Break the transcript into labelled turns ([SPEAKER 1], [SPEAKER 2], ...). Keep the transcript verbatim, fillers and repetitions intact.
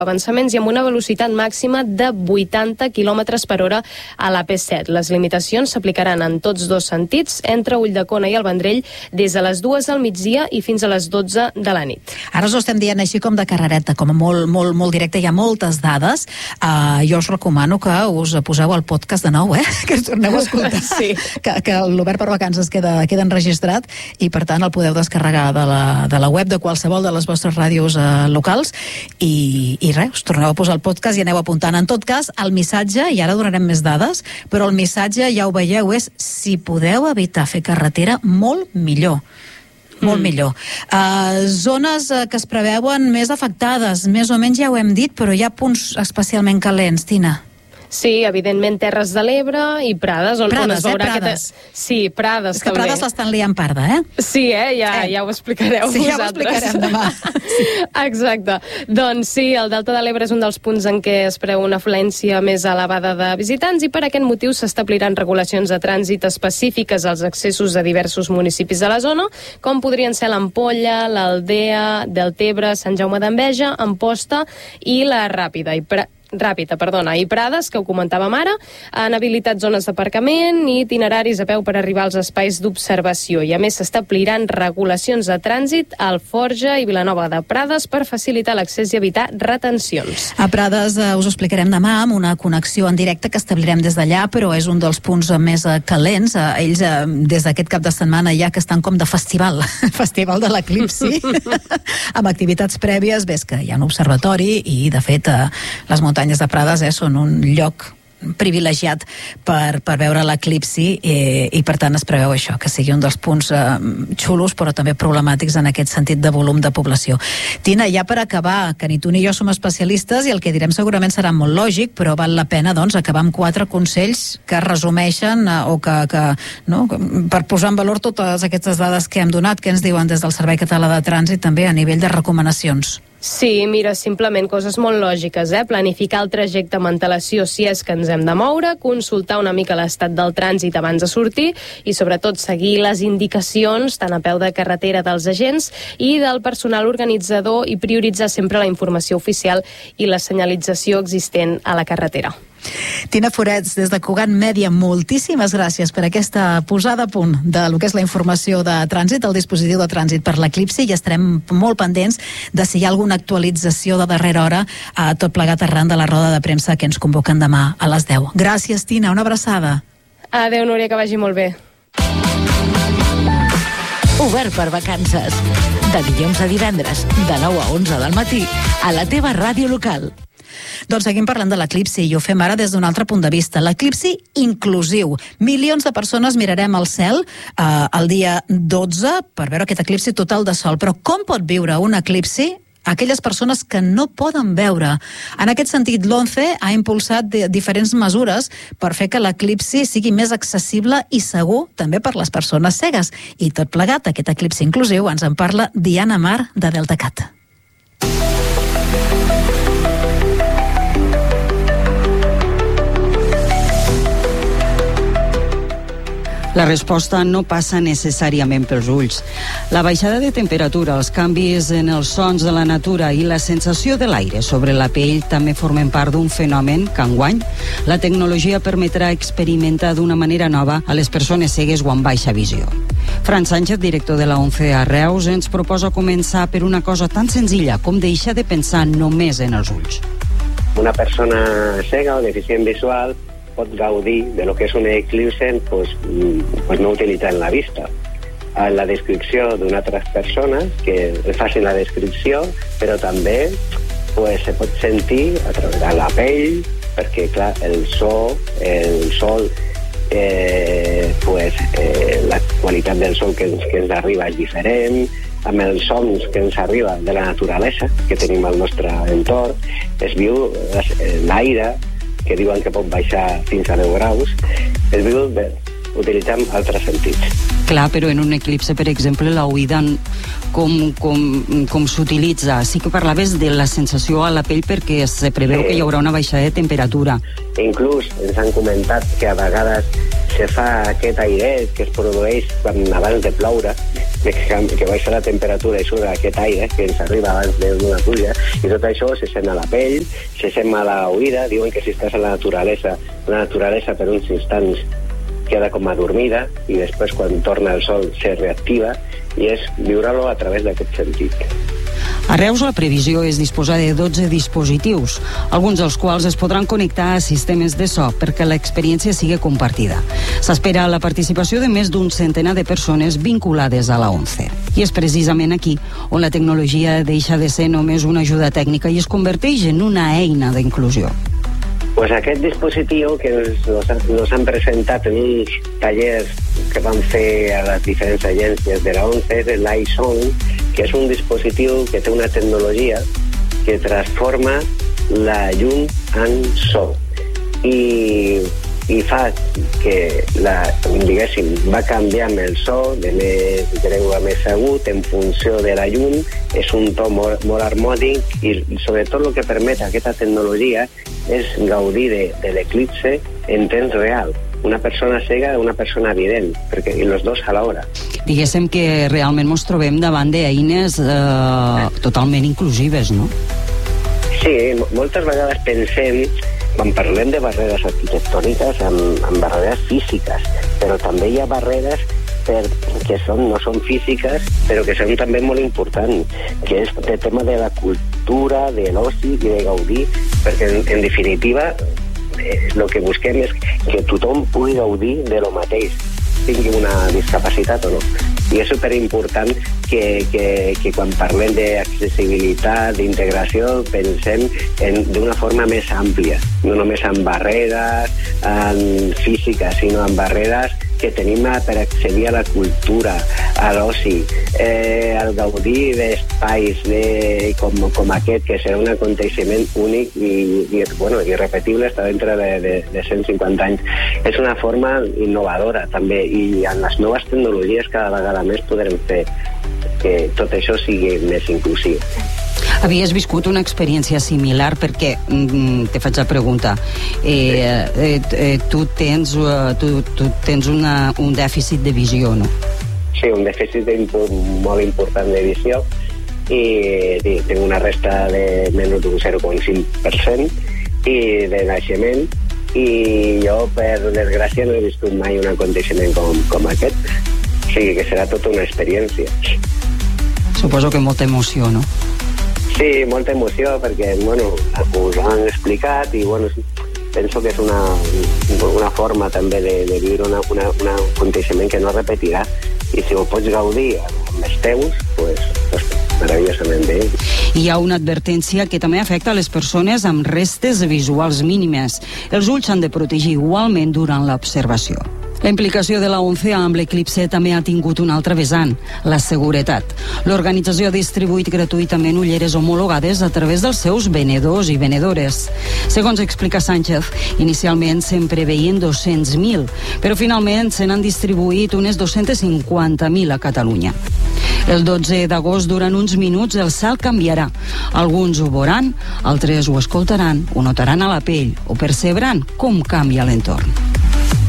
[SPEAKER 1] avançaments i amb una velocitat màxima de vuitanta quilòmetres per hora a la P set. Les limitacions s'aplicaran en tots dos sentits, entre Ulldecona i el Vendrell, des de les dues del migdia i fins a les dotze de la nit.
[SPEAKER 2] Ara us ho estem dient així com de carrereta, com a molt, molt, molt directe. Hi ha moltes dades. Uh, jo us recomano que us poseu el podcast de nou, eh? Que us torneu a escoltar.
[SPEAKER 1] Sí.
[SPEAKER 2] Que, que l'Obert per Vacances queda, queda enregistrat i, per tant, el podeu descarregar de la, de la web de qualsevol de les vostres ràdios uh, locals i, i I res, us torneu a posar el podcast i aneu apuntant. En tot cas, el missatge, i ara donarem més dades, però el missatge, ja ho veieu, és si podeu evitar fer carretera, molt millor. Molt mm. millor. Uh, zones uh, que es preveuen més afectades, més o menys ja ho hem dit, però hi ha punts especialment calents, Tina.
[SPEAKER 1] Sí, evidentment Terres de l'Ebre i Prades, on,
[SPEAKER 2] Prades,
[SPEAKER 1] on es veurà
[SPEAKER 2] eh, Prades.
[SPEAKER 1] Aquesta... Sí, Prades
[SPEAKER 2] És que
[SPEAKER 1] també.
[SPEAKER 2] Prades l'estan liant parda, eh?
[SPEAKER 1] Sí, eh? Ja,
[SPEAKER 2] eh?
[SPEAKER 1] ja ho explicareu
[SPEAKER 2] sí,
[SPEAKER 1] vosaltres.
[SPEAKER 2] Ja ho explicarem demà. Sí.
[SPEAKER 1] Exacte. Doncs sí, el Delta de l'Ebre és un dels punts en què es preveu una afluència més elevada de visitants i per aquest motiu s'establiran regulacions de trànsit específiques als accessos a diversos municipis de la zona, com podrien ser l'Ampolla, l'Aldea, Deltebre, Sant Jaume d'Enveja, Amposta i la Ràpida. I pre... Ràpida, perdona, i Prades, que ho comentàvem ara, han habilitat zones d'aparcament i itineraris a peu per arribar als espais d'observació. I a més s'establiran regulacions de trànsit a Alforja i Vilanova de Prades per facilitar l'accés i evitar retencions.
[SPEAKER 2] A Prades eh, us ho explicarem demà amb una connexió en directe que establirem des d'allà, però és un dels punts més eh, calents. Eh, ells eh, des d'aquest cap de setmana ja que estan com de festival, festival de l'eclipsi, amb activitats prèvies. Ves que hi ha un observatori i, de fet, eh, les muntanyes de Prades eh, són un lloc privilegiat per, per veure l'eclipsi i, i per tant es preveu això, que sigui un dels punts eh, xulos però també problemàtics en aquest sentit de volum de població. Tina, ja per acabar, que ni tu ni jo som especialistes i el que direm segurament serà molt lògic, però val la pena doncs acabar amb quatre consells que resumeixen eh, o que, que no, per posar en valor totes aquestes dades que hem donat, que ens diuen des del Servei Català de Trànsit també a nivell de recomanacions.
[SPEAKER 1] Sí, mira, simplement coses molt lògiques, eh? Planificar el trajecte amb antelació si és que ens hem de moure, consultar una mica l'estat del trànsit abans de sortir i sobretot seguir les indicacions tant a peu de carretera dels agents i del personal organitzador i prioritzar sempre la informació oficial i la senyalització existent a la carretera.
[SPEAKER 2] Tina Forets, des de Cugat Mèdia, moltíssimes gràcies per aquesta posada a punt de lo que és la informació de trànsit, el dispositiu de trànsit per l'eclipsi, i estarem molt pendents de si hi ha alguna actualització de darrera hora a tot plegat arran de la roda de premsa que ens convoquen demà a les deu. Gràcies, Tina, una abraçada.
[SPEAKER 1] Adéu, Núria, que vagi molt bé.
[SPEAKER 3] Obert per Vacances. De dilluns a divendres, de nou a onze del matí, a la teva ràdio local.
[SPEAKER 2] Doncs seguim parlant de l'eclipsi i ho fem ara des d'un altre punt de vista. L'eclipsi inclusiu. Milions de persones mirarem al cel eh, el dia dotze per veure aquest eclipsi total de sol. Però com pot viure un eclipsi aquelles persones que no poden veure? En aquest sentit, l'ONCE ha impulsat diferents mesures per fer que l'eclipsi sigui més accessible i segur també per les persones cegues. I tot plegat, aquest eclipsi inclusiu, ens en parla Diana Mar, de DeltaCat.
[SPEAKER 4] La resposta no passa necessàriament pels ulls. La baixada de temperatura, els canvis en els sons de la natura i la sensació de l'aire sobre la pell també formen part d'un fenomen que enguany la tecnologia permetrà experimentar d'una manera nova a les persones cegues o amb baixa visió. Fran Sánchez, director de la ONCE a Reus, ens proposa començar per una cosa tan senzilla com deixar de pensar només en els ulls.
[SPEAKER 5] Una persona cega o deficient visual pot gaudir de lo que és un eclipse pues, pues no utilitzant la vista. A la descripció d'altres persones que facin la descripció, però també pues, se pot sentir a través de la pell, perquè clar, el so, el sol, eh, pues, eh, la qualitat del sol que ens, que ens arriba és diferent, amb els sons que ens arriba de la naturalesa que tenim al nostre entorn, es viu l'aire, que diuen que pot baixar fins a deu graus, es viu utilitzant altres sentits.
[SPEAKER 4] Clar, però en un eclipse, per exemple, la oïda com, com, com s'utilitza? Sí que parlaves de la sensació a la pell perquè se preveu sí. que hi haurà una baixada de temperatura.
[SPEAKER 5] Inclús ens han comentat que a vegades se fa aquest airet que es produeix quan abans de ploure, que, que baixa la temperatura i surt aquest aire que ens arriba abans d'una pluja, i tot això se sent a la pell, se sent a la oïda. Diuen que si estàs a la naturalesa, la naturalesa per uns instants queda com adormida i després quan torna el sol se reactiva, i és viure-lo a través d'aquest sentit.
[SPEAKER 4] A Reus la previsió és disposar de dotze dispositius, alguns dels quals es podran connectar a sistemes de so perquè l'experiència sigui compartida. S'espera la participació de més d'un centenar de persones vinculades a la ONCE. I és precisament aquí on la tecnologia deixa de ser només una ajuda tècnica i es converteix en una eina d'inclusió.
[SPEAKER 5] Pues aquest dispositiu que ens, nos, nos han presentat en uns tallers que van fer a les diferents agències de la ONCE és l'iSound, que és un dispositiu que té una tecnologia que transforma la llum en so i, i fa que la, diguéssim, va canviar el so de més greu a més agut en funció de la llum. És un to molt, molt harmònic i sobretot el que permet aquesta tecnologia és gaudir de, de l'eclipse en temps real. Una persona cega i una persona vident, perquè i els dos a l'hora.
[SPEAKER 4] Diguéssim que realment ens trobem davant d'eines eh, totalment inclusives, no?
[SPEAKER 5] Sí, moltes vegades pensem, quan parlem de barreres arquitectòniques, amb, amb barreres físiques, però també hi ha barreres per, que són, no són físiques, però que són també molt importants, que és el tema de la cultura, de l'oci i de gaudir, perquè en, en definitiva el que busquem és que tothom pugui gaudir de lo mateix, tingui una discapacitat o no. I és superimportant que, que, que quan parlem d'accessibilitat, d'integració, pensem d'una forma més àmplia, no només en barreres en físiques, sinó en barreres que tenim per accedir a la cultura, a l'oci, eh, al gaudir d'espais de, com, com aquest, que serà un aconteixement únic i, i bueno, irrepetible, està dintre de, de, de cent cinquanta anys. És una forma innovadora, també, i amb les noves tecnologies cada vegada més podrem fer que tot això sigui més inclusiu.
[SPEAKER 4] Havies viscut una experiència similar perquè, mm, te faig la pregunta, eh, eh, eh, tu tens, uh, tu, tu tens una, un dèficit de visió, no?
[SPEAKER 5] Sí, un dèficit molt important de visió i, i tinc una resta de menys d'un zero coma cinc per cent i de naixement, i jo, per desgràcia, no he viscut mai un aconteixement com, com aquest. O sigui que serà tota una experiència.
[SPEAKER 4] Suposo que molta emoció, no?
[SPEAKER 5] Sí, molta emoció, perquè, bueno, us ho han explicat i, bueno, penso que és una, una forma també de, de viure una, una, un aconteixement que no repetirà, i si ho pots gaudir amb els teus, pues, pues meravellosament bé.
[SPEAKER 4] Hi ha una advertència que també afecta a les persones amb restes visuals mínimes. Els ulls s'han de protegir igualment durant l'observació. La implicació de la ONCE amb l'eclipse també ha tingut un altre vessant, la seguretat. L'organització ha distribuït gratuïtament ulleres homologades a través dels seus venedors i venedores. Segons explica Sánchez, inicialment se'n preveien dos-cents mil, però finalment se n'han distribuït unes dos-cents cinquanta mil a Catalunya. El dotze d'agost, durant uns minuts, el cel canviarà. Alguns ho veuran, altres ho escoltaran, ho notaran a la pell o percebran com canvia l'entorn.